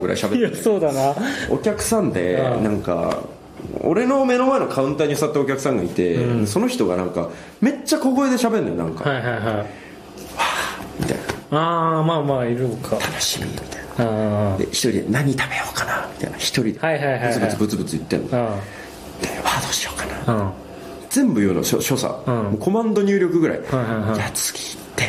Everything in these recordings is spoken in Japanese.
ぐらい喋ってる。 いやそうだな。 お客さんでなんか俺の目の前のカウンターに座ってお客さんがいて、その人がなんかめっちゃ小声で喋んのよ。なんかはいはいはい。 わーみたいな。 ああまあまあいるか。 楽しみみたいな。で一人で何食べようかなみたいな、一人でブツブツ言ってんの。でわーどうしようかな。全部言うの所作。もうコマンド入力ぐらい。じゃあ次行って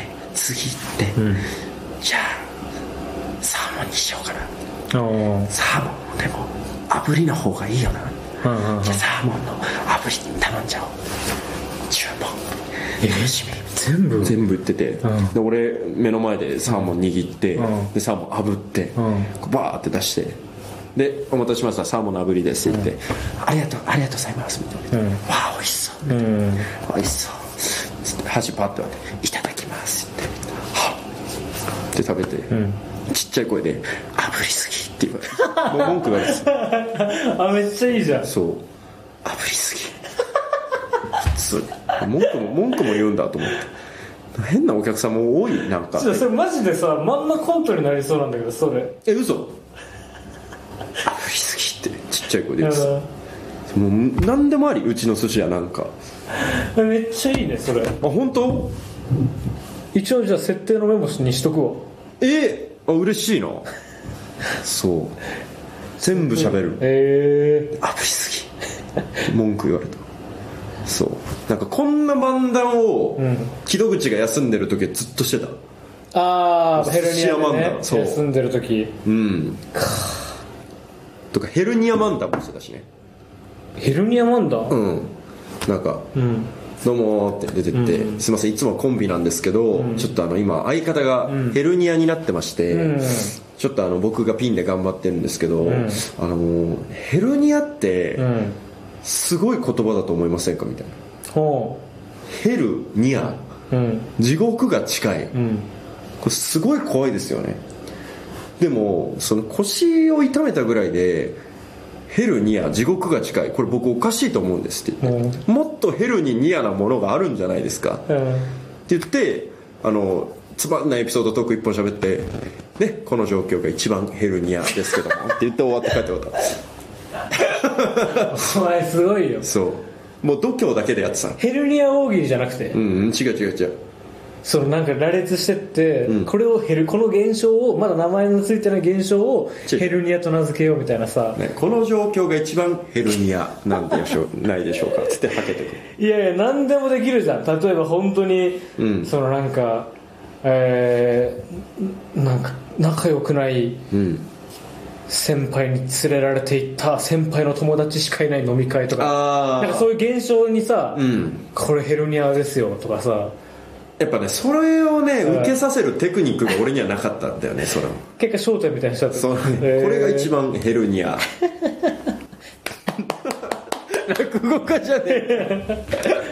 じゃあサーモンにしようかな。サーモンでも炙りの方がいいよな。じゃあサーモンの炙り頼んじゃおう。注文。楽しみ。全部言ってて、で俺目の前でサーモン握って、でサーモン炙って、バーって出して、でお待たせしましたサーモンの炙りですって言って、ありがとうございますみたいな。わあ美味しそうみたいな。美味しそう箸パッと割っていただきますってはっって食べて、ちっちゃい声で炙りすぎって言われて、もう文句があるんですよ。 あめっちゃいいじゃん。 そう炙りすぎ文句も言うんだと思って、変なお客さんも多い。なんかそれマジでさまんまコントになりそうなんだけど、それ嘘炙りすぎってちっちゃい声で言ってた。もう何でもあり、うちの寿司屋なんかめっちゃいいねそれ。 本当？ 一応じゃあ設定のメモにしとくわ。 嬉しいな。そう全部喋る。炙りすぎ文句言われた。そうなんかこんな漫談を木戸口が休んでる時はずっとしてた。 ヘルニアでね休んでる時とかヘルニア漫談もしてたしね。 ヘルニア漫談？ なんか、どうもって出てって、すいませんいつもコンビなんですけど、ちょっと今相方がヘルニアになってまして、ちょっと僕がピンで頑張ってるんですけど、ヘルニアってすごい言葉だと思いませんかみたいな。ヘルニア、地獄が近い、これすごい怖いですよね。でもその腰を痛めたぐらいでヘルニア地獄が近い、これ僕おかしいと思うんですって言って、もっとヘルにニアなものがあるんじゃないですか、って言ってつまんないエピソードトーク一本喋って、ね、この状況が一番ヘルニアですけどもって言って終わって帰って終わったお前すごいよ。 そうもう度胸だけでやってた。 ヘルニア大喜利じゃなくて、 違うそのなんか羅列してって、この現象をまだ名前のついてない現象をヘルニアと名付けようみたいなさ、 この状況が一番ヘルニアなんでしょうないでしょうかつってはけてくる。 いやいや何でもできるじゃん。例えば本当に、そのなんかなんか仲良くない先輩に連れられていった先輩の友達しかいない飲み会とか、なんかそういう現象にさ、これヘルニアですよとかさ、 やっぱねそれをね受けさせるテクニックが俺にはなかったんだよね。それ結果焦点みたいにしちゃって、 これが一番ヘルニア落語家じゃねえ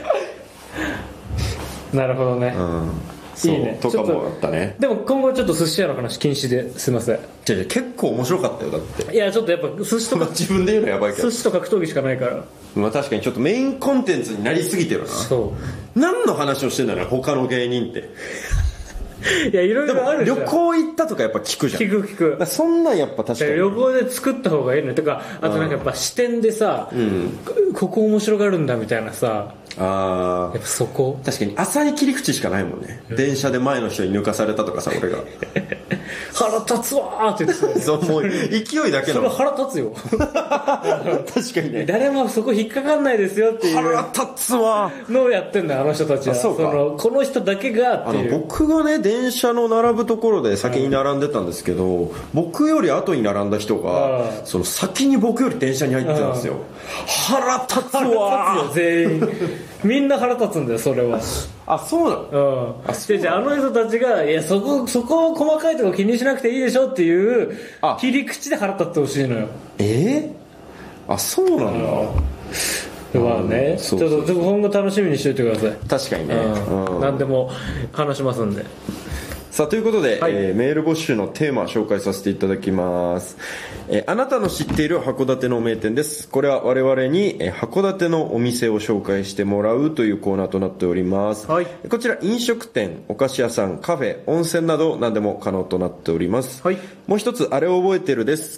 なるほどね、いいねとかもあったね。 でも今後ちょっと寿司屋の話禁止ですいません。 結構面白かったよだって。 いやちょっとやっぱ寿司とか自分で言うのやばいけど寿司と格闘技しかないから、 確かにちょっとメインコンテンツになりすぎてるな。何の話をしてんだろう他の芸人って。 いやいろいろあるじゃん。 旅行行ったとかやっぱ聞くじゃん。 聞くそんなんやっぱ確かに旅行で作った方がいいのとか、あとなんかやっぱ視点でさ、ここ面白がるんだみたいなさ、やっぱそこ確かに浅い切り口しかないもんね、電車で前の人に抜かされたとかさ、俺が腹立つわーって言ってた。 そうもう勢いだけのそれは腹立つよ確かにね、 誰もそこ引っかかんないですよっていう腹立つわのをやってんだよあの人たちは。 そうか、 この人だけがっていう。 僕がね電車の並ぶところで先に並んでたんですけど、僕より後に並んだ人がその先に僕より電車に入ってたんですよ。腹立つわ腹立つよ全員みんな腹立つんだよそれは。 そうなの。 じゃあの人たちがいやそこを細かいとこ気にしなくていいでしょっていう切り口で腹立ってほしいのよ。 そうなんだ。 まあね、ちょっと今後楽しみにしておいてください。 確かにね、 何でも話しますんで。 さあということで、メール募集のテーマ紹介させていただきます。あなたの知っている函館の名店です。これは我々に、函館のお店を紹介してもらうというコーナーとなっております。こちら飲食店、お菓子屋さん、カフェ、温泉など何でも可能となっております。もう一つ、あれを覚えてるです。